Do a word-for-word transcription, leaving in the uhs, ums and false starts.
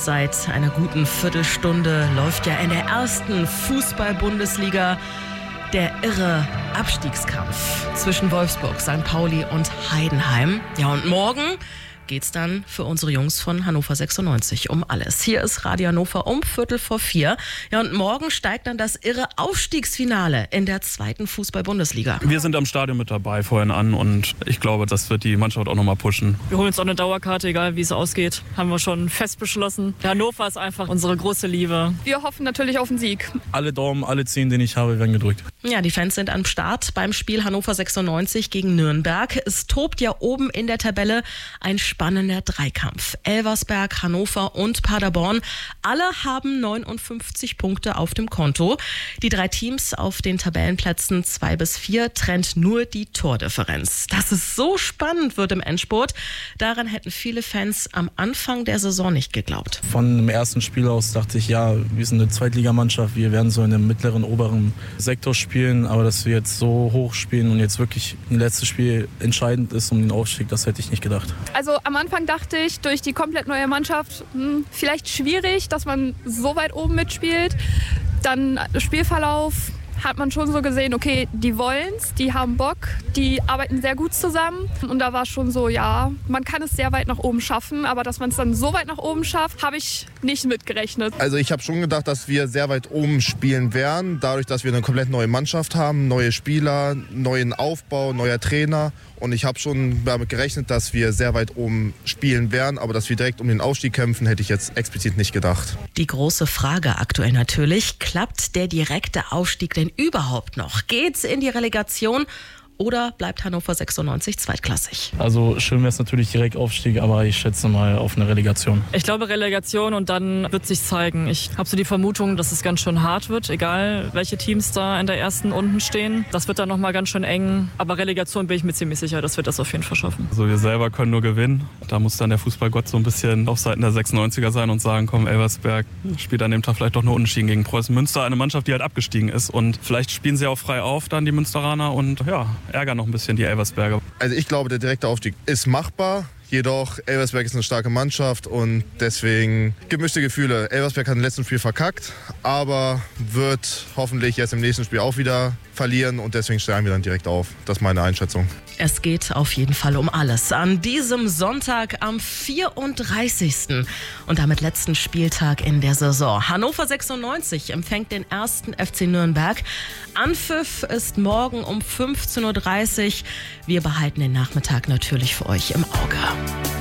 Seit einer guten Viertelstunde läuft ja in der ersten Fußball-Bundesliga der irre Abstiegskampf zwischen Wolfsburg, Sankt Pauli und Heidenheim. Ja, und morgen geht's dann für unsere Jungs von Hannover sechsundneunzig um alles. Hier ist Radio Hannover um Viertel vor vier. Ja, und morgen steigt dann das irre Aufstiegsfinale in der zweiten Fußball-Bundesliga. Wir sind am Stadion mit dabei, vorhin an, und ich glaube, das wird die Mannschaft auch nochmal pushen. Wir holen uns auch eine Dauerkarte, egal wie es ausgeht. Haben wir schon fest beschlossen. Hannover ist einfach unsere große Liebe. Wir hoffen natürlich auf den Sieg. Alle Daumen, alle Zehen, den ich habe, werden gedrückt. Ja, die Fans sind am Start beim Spiel Hannover sechsundneunzig gegen Nürnberg. Es tobt ja oben in der Tabelle ein spannender Dreikampf. Elversberg, Hannover und Paderborn, alle haben neunundfünfzig Punkte auf dem Konto. Die drei Teams auf den Tabellenplätzen zwei bis vier trennt nur die Tordifferenz. Dass es so spannend wird im Endspurt, daran hätten viele Fans am Anfang der Saison nicht geglaubt. Von dem ersten Spiel aus dachte ich, ja, wir sind eine Zweitligamannschaft, wir werden so in dem mittleren, oberen Sektor spielen, aber dass wir jetzt so hoch spielen und jetzt wirklich ein letztes Spiel entscheidend ist um den Aufstieg, das hätte ich nicht gedacht. Also am Anfang dachte ich, durch die komplett neue Mannschaft, hm, vielleicht schwierig, dass man so weit oben mitspielt. Dann Spielverlauf hat man schon so gesehen, okay, die wollen's, die haben Bock, die arbeiten sehr gut zusammen. Und da war schon so, ja, man kann es sehr weit nach oben schaffen, aber dass man es dann so weit nach oben schafft, habe ich nicht mitgerechnet. Also ich habe schon gedacht, dass wir sehr weit oben spielen werden, dadurch, dass wir eine komplett neue Mannschaft haben, neue Spieler, neuen Aufbau, neuer Trainer. Und ich habe schon damit gerechnet, dass wir sehr weit oben spielen werden, aber dass wir direkt um den Aufstieg kämpfen, hätte ich jetzt explizit nicht gedacht. Die große Frage aktuell natürlich, klappt der direkte Aufstieg denn überhaupt noch? Geht's in die Relegation oder bleibt Hannover sechsundneunzig zweitklassig? Also schön wäre es natürlich direkt Aufstieg, aber ich schätze mal auf eine Relegation. Ich glaube Relegation, und dann wird sich zeigen. Ich habe so die Vermutung, dass es ganz schön hart wird, egal welche Teams da in der ersten unten stehen. Das wird dann nochmal ganz schön eng, aber Relegation bin ich mir ziemlich sicher, dass wir das auf jeden Fall schaffen. Also wir selber können nur gewinnen. Da muss dann der Fußballgott so ein bisschen auf Seiten der sechsundneunziger sein und sagen, komm, Elversberg spielt an dem Tag vielleicht doch nur unentschieden gegen Preußen Münster, eine Mannschaft, die halt abgestiegen ist, und vielleicht spielen sie auch frei auf, dann die Münsteraner, und ja, ärgern noch ein bisschen die Elversberger. Also ich glaube, der direkte Aufstieg ist machbar. Jedoch, Elversberg ist eine starke Mannschaft und deswegen gemischte Gefühle. Elversberg hat im letzten Spiel verkackt, aber wird hoffentlich jetzt im nächsten Spiel auch wieder verlieren, und deswegen steigen wir dann direkt auf. Das ist meine Einschätzung. Es geht auf jeden Fall um alles. An diesem Sonntag am vierunddreißigsten und damit letzten Spieltag in der Saison. Hannover sechsundneunzig empfängt den ersten F C Nürnberg. Anpfiff ist morgen um fünfzehn Uhr dreißig. Wir behalten den Nachmittag natürlich für euch im Auge.